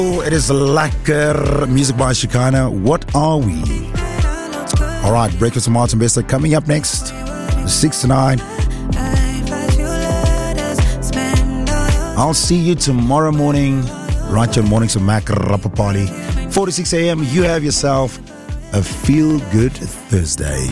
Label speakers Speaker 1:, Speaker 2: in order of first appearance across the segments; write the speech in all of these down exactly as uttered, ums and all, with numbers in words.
Speaker 1: It is Lekker, music by Shikana. What are we? All right, Breakfast with Martin Bester coming up next, six to nine. I'll see you tomorrow morning, right here Mornings of Mac Rapapali. four to six a.m. You have yourself a feel-good Thursday.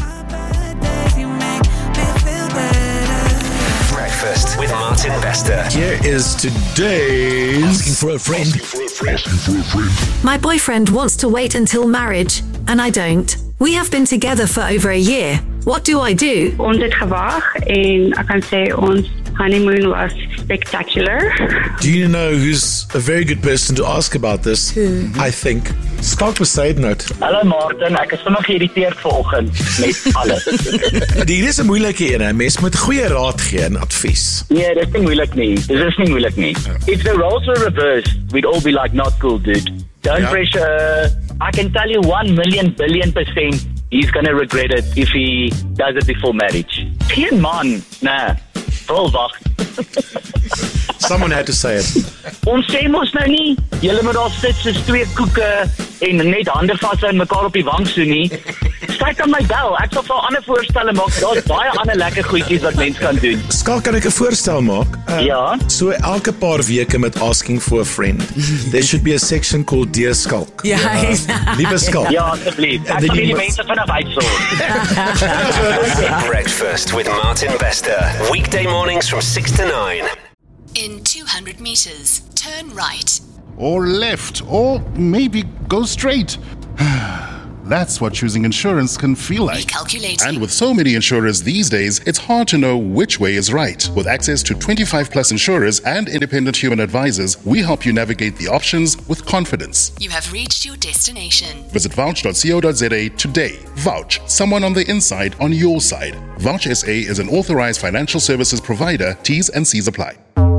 Speaker 2: Breakfast with Martin Bester.
Speaker 3: Here is today's Asking for a friend.
Speaker 2: Asking for a friend.
Speaker 4: My boyfriend wants to wait until marriage, and I don't. We have been together for over a year. What do I do?
Speaker 5: Ons het gewag en ek kan sê ons honeymoon was spectacular.
Speaker 3: Do you know who's a very good person to ask about this?
Speaker 4: Who?
Speaker 3: I think. Skalk Besaidnout.
Speaker 6: Hallo Martin, ek is sommer geïrriteerd vanoggend met alles.
Speaker 3: Hier is 'n moeilike een, hè. Mens moet goeie raad gee en advies.
Speaker 6: Nee, dit is nie moeilik nie. Dit is nie moeilik nie. If the roles were reversed, we'd all be like, not cool, dude. Don't
Speaker 3: Ja.
Speaker 6: pressure. I can tell you one million billion percent he's going to regret it if he does it before marriage. Geen man, nee. Vol wag.
Speaker 3: Someone had to say it.
Speaker 6: Ons sê mos nou nie, julle moet daar sit soos twee koeke en net hande vas en mekaar op die wang so nie. Kyk aan my bel, ek sal vir ander voorstelle maak. Daar's baie ander lekker goedjies wat mens kan doen.
Speaker 3: Skalk, kan ek 'n voorstel maak? Uh,
Speaker 6: Ja.
Speaker 3: So elke paar weke met Asking for a Friend, there should be a section called Dear Skalk.
Speaker 4: Ja,
Speaker 3: Liewe Skalk.
Speaker 6: Ja, asseblief. Ek
Speaker 3: then
Speaker 6: sal
Speaker 3: you
Speaker 6: die
Speaker 3: must-
Speaker 6: mense vanaf uitsorg.
Speaker 2: Breakfast with Martin Bester. Weekday mornings from six to nine.
Speaker 7: In two hundred meters, turn right.
Speaker 8: Or left, or maybe go straight. That's what choosing insurance can feel like.
Speaker 7: Recalculating.
Speaker 8: And with so many insurers these days, it's hard to know which way is right. With access to twenty-five plus insurers and independent human advisors, we help you navigate the options with confidence.
Speaker 7: You have reached your destination.
Speaker 8: Visit vouch dot co dot za today. Vouch, someone on the inside on your side. Vouch S A is an authorized financial services provider. T's and C's apply.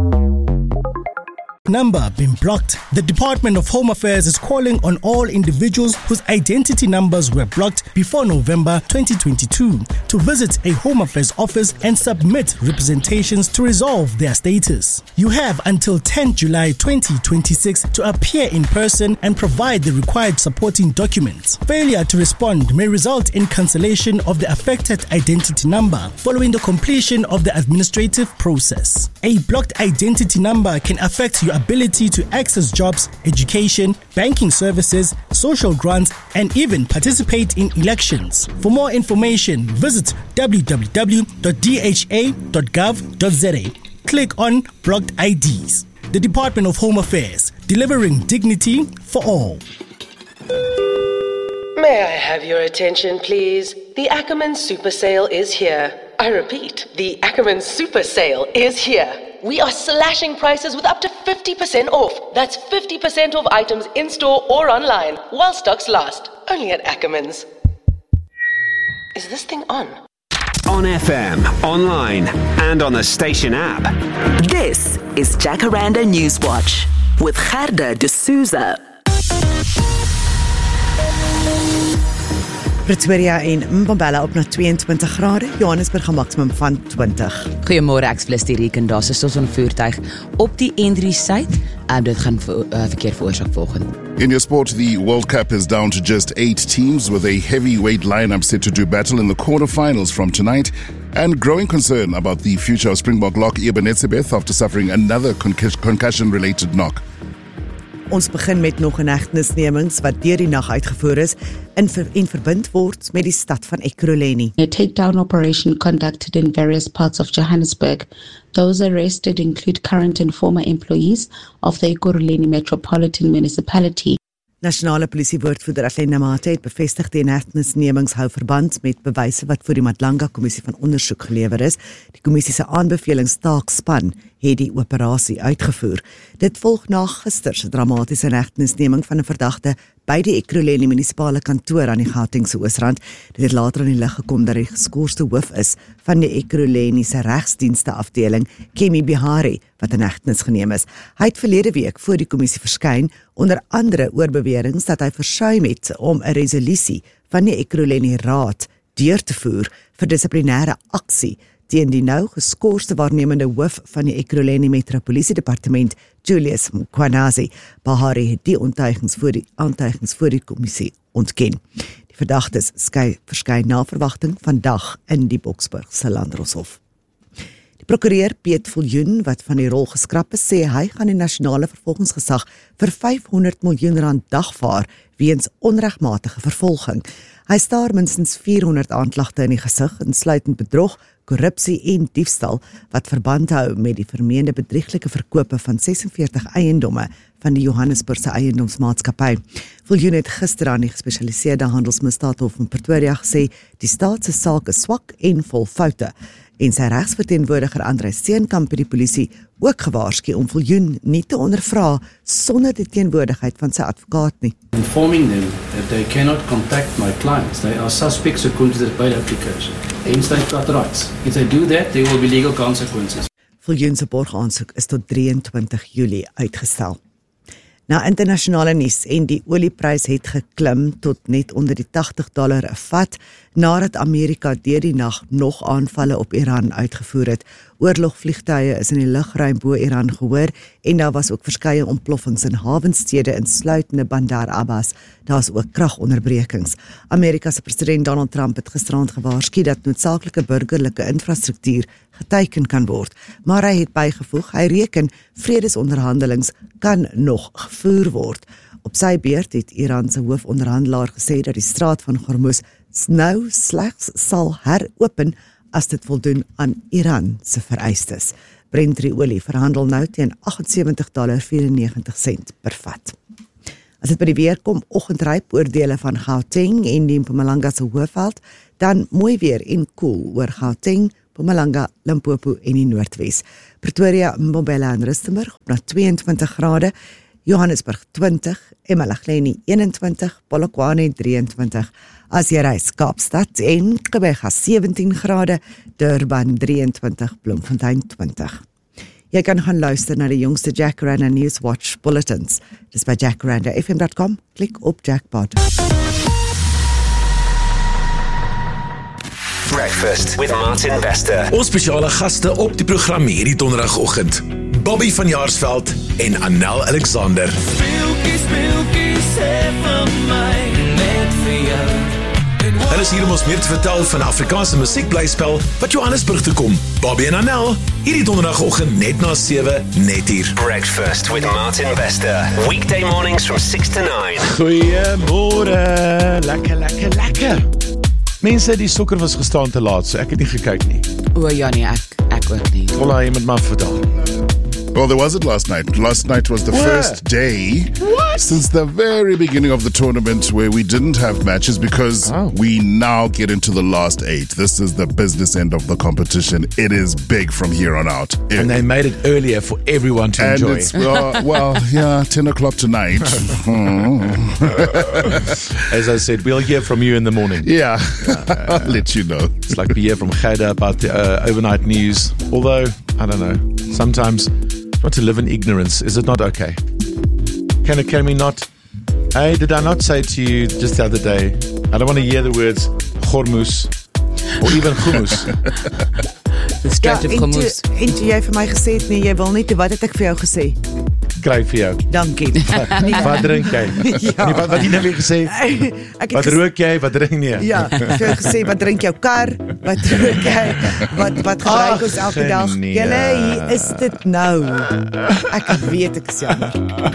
Speaker 9: Number been blocked. The Department of Home Affairs is calling on all individuals whose identity numbers were blocked before November twenty twenty-two to visit a Home Affairs office and submit representations to resolve their status. You have until tenth July twenty twenty-six to appear in person and provide the required supporting documents. Failure to respond may result in cancellation of the affected identity number following the completion of the administrative process. A blocked identity number can affect your ability to access jobs, education, banking services, social grants, and even participate in elections. For more information, visit w w w dot d h a dot gov dot z a. Click on Blocked I Ds. The Department of Home Affairs, delivering dignity for all.
Speaker 10: May I have your attention, please? The Ackerman Super Sale is here. I repeat, the Ackerman Super Sale is here. We are slashing prices with up to fifty percent off. That's fifty percent off items in-store or online, while stocks last. Only at Ackerman's. Is this thing on?
Speaker 2: On F M, online, and on the station app.
Speaker 11: This is Jacaranda Newswatch with Gerda de Souza.
Speaker 12: Pretoria en Mbombela op na tweeëntwintig grade, Johannesburg 'n maksimum van twintig.
Speaker 13: Goeiemôre, ek is Felicity Rieken. Daar is stil 'n voertuig op die N drie suid. En dit gaan ver, uh, verkeer veroorsaak volgende.
Speaker 8: In your sport, the World Cup is down to just eight teams with a heavyweight lineup set to do battle in the quarterfinals from tonight. And growing concern about the future of Springbok lock Ebenezebeth after suffering another conc- concussion-related knock.
Speaker 12: Ons begin met nog inhegtenisnemings wat deur die nag uitgevoer is in ver, en verbind word met die stad van Ekurhuleni.
Speaker 14: A takedown operation conducted in various parts of Johannesburg. Those arrested include current and former employees of the Ekurhuleni Metropolitan Municipality.
Speaker 12: Nasionale polisiewoordvoerder Athlene Namate het bevestig die inhegtenisnemings hou verband met bewyse wat voor die Madlanga Kommissie van Ondersoek gelewer is. Die kommissie se aanbevelingstaakspan het die operasie uitgevoer. Dit volg na gister se dramatiese inhegtenisneming van 'n verdagte by die Ekurhuleni munisipale kantoor aan die Gautengse Oosrand. Dit het later aan die lig gekom dat die geskoorste hoof is van die Ekurhuleni se regsdienste afdeling, Kemi Bihari, wat in hegtenis geneem is. Hy het verlede week voor die kommissie verskyn, onder andere oor beweringe dat hy versuim het om 'n resolusie van die Ekurhuleni Raad deur te voer vir dissiplinêre aksie teen die nou geskoorste waarnemende hoof van die Ekurhuleni Metropolisie Departement, Julius Mkhwanazi. Bahari het die aantuigings voor die aantuigings voor die kommissie ontken. Die verdagtes skei verskyn na verwagting vandag in die Boksburgse Landdroshof. Die prokureur Piet Viljoen, wat van die rol geskraap is, sê hy gaan die nasionale vervolgingsgesag vir vyfhonderd miljoen rand dagvaar weens onregmatige vervolging. Hy staar minstens vierhonderd aanklagte in die gesig, insluitend bedrog, korrupsie en diefstal, wat verband hou met die vermeende bedrieglike verkope van sesenveertig eiendomme van die Johannesburgse Eiendomsmaatskappy. Viljoen het gister aan die gespesialiseerde handelsmisdaadhof in Pretoria gesê, die staat se saak is swak en vol foute. En sy regsverteenwoordiger Andrei Steenkamp het die polisie ook gewaarsku om Viljoen nie te ondervra sonder die teenwoordigheid van sy advokaat nie.
Speaker 15: Informing them that they cannot contact my clients. They are suspects according to the bail application. Hence they've got rights. If they do that, there will be legal consequences.
Speaker 12: Viljoen se borgaansoek is tot drieëntwintig Julie uitgestel. Na internasionale nuus en die olieprys het geklim tot net onder die tagtig dollar 'n vat, nadat Amerika deur die nag nog aanvalle op Iran uitgevoer het. Oorlogvliegtuie is in die lugruim bo Iran gehoor en daar was ook verskeie ontploffings in hawenstede insluitende Bandar Abbas. Daar is ook kragonderbrekings. Amerika se president Donald Trump het gisterand gewaarsku dat noodsaaklike burgerlike infrastruktuur geteiken kan word, maar hy het bygevoeg, hy reken vredesonderhandelings kan nog gevoer word. Op sy beurt het Iran se hoofonderhandelaar gesê dat die straat van Hormuz nou slegs sal heropen as dit voldoen aan Iran se vereistes. Brent-olie verhandel nou teen agtensewenttig dollar vyerennegentig sent per vat. As dit by die weer kom, oggendryp oor dele van Gauteng en die Mpumalanga se Hoëveld, dan mooi weer en koel oor Gauteng, Mpumalanga, Limpopo en die Noordwes. Pretoria, Mbombela en Rustenburg op na tweeëntwintig grade, Johannesburg twintig, eMalahleni eenentwintig, Polokwane drieëntwintig, as jy reis Kaapstad en Gqeberha sewentien grade, Durban drieëntwintig, Bloemfontein twintig. Jy kan gaan luister na die jongste Jacaranda Newswatch bulletins. Dis by jacaranda f m dot com, klik op Jackpot.
Speaker 2: Breakfast with Martin Bester.
Speaker 3: Ons spesiale gaste op die program hierdie donderdagoggend. Bobby van Jaarsveld en Anel Alexander.
Speaker 16: Speeltjies, speeltjies, sê van my, net vir jou.
Speaker 3: Hulle is hier om ons meer te vertel van Afrikaanse musiekblyspel wat Johannesburg toe kom. Bobby en Anel, hierdie donderdagoggend net na sewe, net hier.
Speaker 2: Breakfast with Martin Bester. Weekday mornings from six to nine.
Speaker 1: Goeiemôre, lekker, lekker, lekker. Mense, die sokker was gestaan te laat, so ek het nie gekyk nie.
Speaker 13: O ja nee, ek, ek ook nie.
Speaker 1: Vola, jy moet maar vertel.
Speaker 8: Well, there wasn't last night. Last night was the
Speaker 1: What?
Speaker 8: first day
Speaker 1: What?
Speaker 8: since the very beginning of the tournament where we didn't have matches because
Speaker 1: Oh.
Speaker 8: we now get into the last eight. This is the business end of the competition. It is big from here on out.
Speaker 1: And they made it earlier for everyone to
Speaker 8: And
Speaker 1: enjoy.
Speaker 8: it's, well, well, yeah, ten o'clock tonight.
Speaker 1: As I said, we'll hear from you in the morning.
Speaker 8: Yeah, I'll let you know.
Speaker 1: It's like we hear from Ghaida about the uh, overnight news. Although, I don't know, sometimes not to live in ignorance. Is it not okay? Can it, can we not? Hey, did I not say to you just the other day, I don't want to hear the words Hormuz or even Hummus.
Speaker 13: The Strait of Hormuz.
Speaker 12: En toe jy vir my gesê het, nee, jy wil nie, toe wat het ek vir jou gesê?
Speaker 1: Kry vir jou.
Speaker 12: Dankie.
Speaker 1: Wat drink jy?
Speaker 12: Ja.
Speaker 1: Nee, wat wat jy nou weer gesê?
Speaker 12: Ek het
Speaker 1: Wat
Speaker 12: ges-
Speaker 1: rook jy? Wat drink jy?
Speaker 12: Ja, ek het vir jou gesê, wat drink jou kar? Wat rook jy? Wat, wat gebruik ons elke dag?
Speaker 1: nee.
Speaker 12: Julle, hier is dit nou. Ek weet, ek is jammer.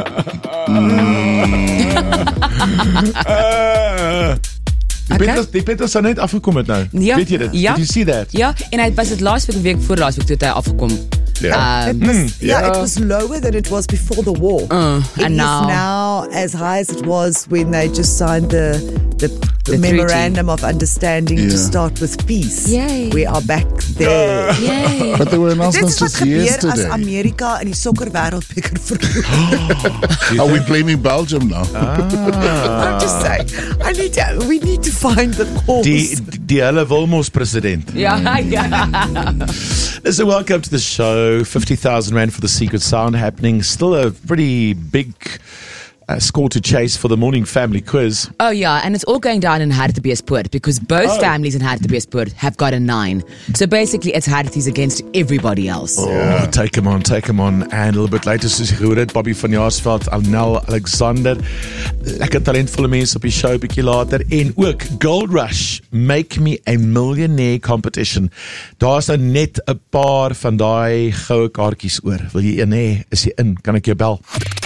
Speaker 1: Die Petrus, die Petrus sou net afgekom het nou.
Speaker 13: Ja,
Speaker 1: Weet jy dit?
Speaker 13: ja.
Speaker 1: Did you see that?
Speaker 13: Ja, en hy was dit laasweek of week voor laasweek toe het hy afgekom.
Speaker 8: Yeah.
Speaker 12: It
Speaker 13: Um,
Speaker 12: was,
Speaker 1: Mm,
Speaker 12: yeah,
Speaker 1: yeah.
Speaker 12: it was lower than it was before the war.
Speaker 13: Uh,
Speaker 12: it
Speaker 13: and
Speaker 12: is
Speaker 13: now-
Speaker 12: now as high as it was when they just signed the the, the,
Speaker 13: The
Speaker 12: memorandum of understanding to
Speaker 8: Yeah.
Speaker 12: start with peace.
Speaker 13: Yay.
Speaker 12: We are back there.
Speaker 13: Yay.
Speaker 8: But there were
Speaker 12: Dit
Speaker 8: announcements
Speaker 12: is wat
Speaker 8: just
Speaker 12: gebeur as
Speaker 8: yesterday.
Speaker 12: Amerika in die sokker wêreldbeker verloor.
Speaker 8: Are we blaming Belgium now?
Speaker 12: I'm just saying, I need to, we need to find the cause.
Speaker 1: Die die hele Wilmos president.
Speaker 13: Ja, ja.
Speaker 1: So welcome to the show. fifty thousand rand for the secret sound happening. Still a pretty big uh, score to chase for the morning family quiz.
Speaker 13: Oh yeah, and it's all going down in Hartbeespoort because both
Speaker 1: Oh.
Speaker 13: families in Hartbeespoort have got a nine. So basically it's Harties against everybody else.
Speaker 1: Oh, take him on, take him on. And a little bit later, soos jy gehoor het, Bobby van Jaarsveld, Arnel Alexander. Lekker talentvolle mense op die show, bietjie later. En ook Gold Rush, Make Me a Millionaire Competition. Daar is nou net 'n paar van daai goue kaartjies oor. Wil jy een hê? Is jy in? Kan ek jou bel?